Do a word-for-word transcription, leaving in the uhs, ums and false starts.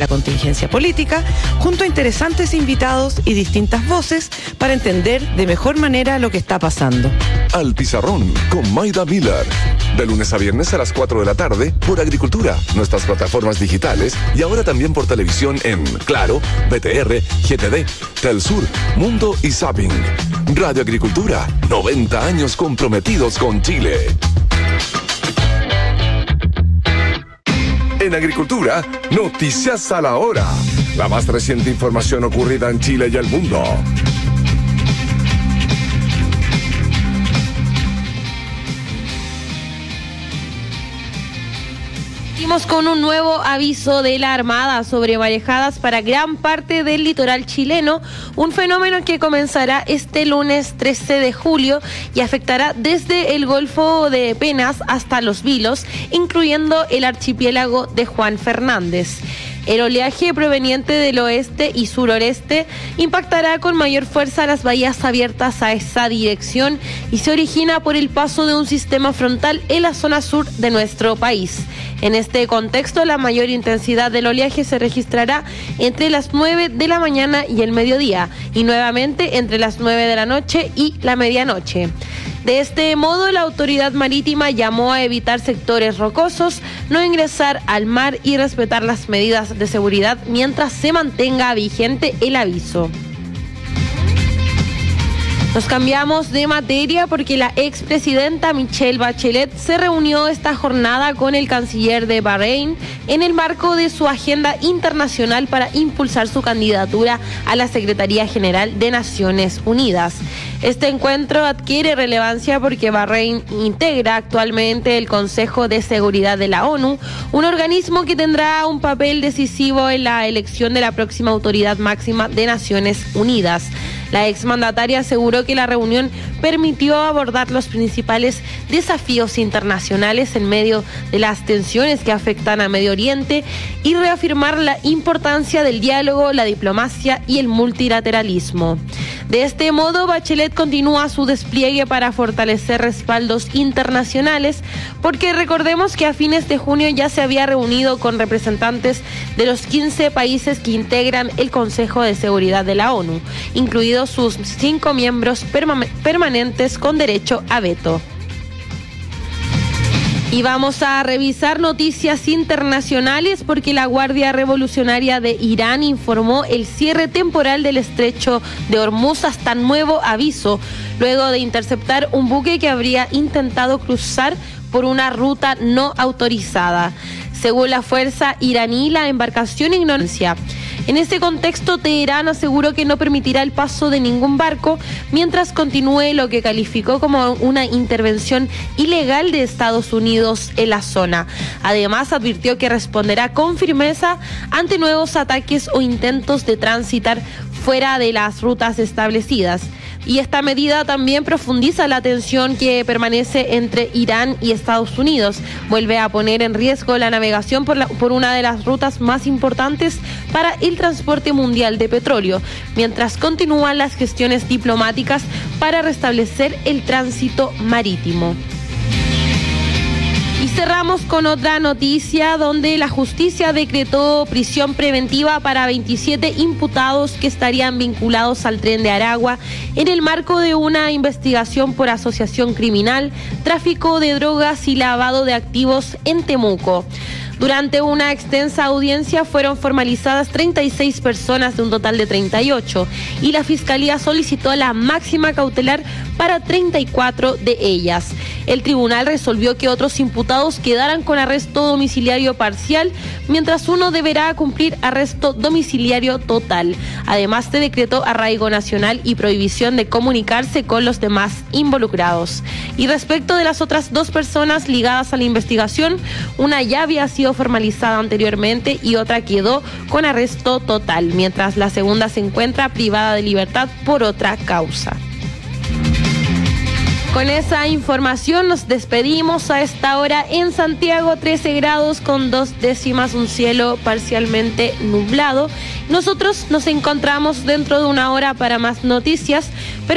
la contingencia política, junto a interesantes invitados y distintas voces para entender de mejor manera lo que está pasando. Al Pizarrón con Maida Miller. De lunes a viernes a las cuatro de la tarde por Agricultura, nuestras plataformas digitales y ahora también por televisión en Claro, B T R, G T D, Telsur, Mundo y Zapping. Radio Agricultura, noventa años comprometidos con Chile. En Agricultura, noticias a la hora. La más reciente información ocurrida en Chile y el mundo. Con un nuevo aviso de la Armada sobre marejadas para gran parte del litoral chileno, un fenómeno que comenzará este lunes trece de julio y afectará desde el Golfo de Penas hasta Los Vilos, incluyendo el archipiélago de Juan Fernández. El oleaje proveniente del oeste y suroreste impactará con mayor fuerza las bahías abiertas a esa dirección y se origina por el paso de un sistema frontal en la zona sur de nuestro país. En este contexto, la mayor intensidad del oleaje se registrará entre las nueve de la mañana y el mediodía, y nuevamente entre las nueve de la noche y la medianoche. De este modo, la autoridad marítima llamó a evitar sectores rocosos, no ingresar al mar y respetar las medidas de seguridad mientras se mantenga vigente el aviso. Nos cambiamos de materia porque la expresidenta Michelle Bachelet se reunió esta jornada con el canciller de Bahrein en el marco de su agenda internacional para impulsar su candidatura a la Secretaría General de Naciones Unidas. Este encuentro adquiere relevancia porque Bahrein integra actualmente el Consejo de Seguridad de la ONU, un organismo que tendrá un papel decisivo en la elección de la próxima autoridad máxima de Naciones Unidas. La exmandataria aseguró que la reunión permitió abordar los principales desafíos internacionales en medio de las tensiones que afectan a Medio Oriente y reafirmar la importancia del diálogo, la diplomacia y el multilateralismo. De este modo, Bachelet continúa su despliegue para fortalecer respaldos internacionales, porque recordemos que a fines de junio ya se había reunido con representantes de los quince países que integran el Consejo de Seguridad de la ONU, incluidos sus cinco miembros perma- permanentes con derecho a veto. Y vamos a revisar noticias internacionales porque la Guardia Revolucionaria de Irán informó el cierre temporal del estrecho de Hormuz hasta nuevo aviso, luego de interceptar un buque que habría intentado cruzar por una ruta no autorizada. Según la fuerza iraní, la embarcación ignorancia. En este contexto, Teherán aseguró que no permitirá el paso de ningún barco mientras continúe lo que calificó como una intervención ilegal de Estados Unidos en la zona. Además, advirtió que responderá con firmeza ante nuevos ataques o intentos de transitar fuera de las rutas establecidas. Y esta medida también profundiza la tensión que permanece entre Irán y Estados Unidos. Vuelve a poner en riesgo la navegación por, la, por una de las rutas más importantes para el transporte mundial de petróleo, mientras continúan las gestiones diplomáticas para restablecer el tránsito marítimo. Y cerramos con otra noticia donde la justicia decretó prisión preventiva para veintisiete imputados que estarían vinculados al Tren de Aragua en el marco de una investigación por asociación criminal, tráfico de drogas y lavado de activos en Temuco. Durante una extensa audiencia fueron formalizadas treinta y seis personas de un total de treinta y ocho y la Fiscalía solicitó la máxima cautelar para treinta y cuatro de ellas. El tribunal resolvió que otros imputados quedaran con arresto domiciliario parcial, mientras uno deberá cumplir arresto domiciliario total. Además, se decretó arraigo nacional y prohibición de comunicarse con los demás involucrados. Y respecto de las otras dos personas ligadas a la investigación, una ya había sido formalizada anteriormente y otra quedó con arresto total, mientras la segunda se encuentra privada de libertad por otra causa. Con esa información nos despedimos a esta hora en Santiago, trece grados con dos décimas, un cielo parcialmente nublado. Nosotros nos encontramos dentro de una hora para más noticias, pero